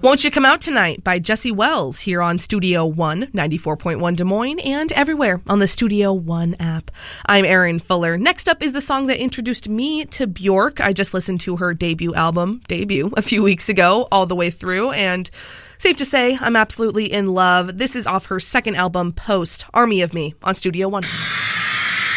Won't You Come Out Tonight by Jesse Wells here on Studio One, 94.1 Des Moines, and everywhere on the Studio One app. I'm Erin Fuller. Next up is the song that introduced me to Bjork. I just listened to her debut a few weeks ago, all the way through, and safe to say, I'm absolutely in love. This is off her second album, Post, Army of Me, on Studio One.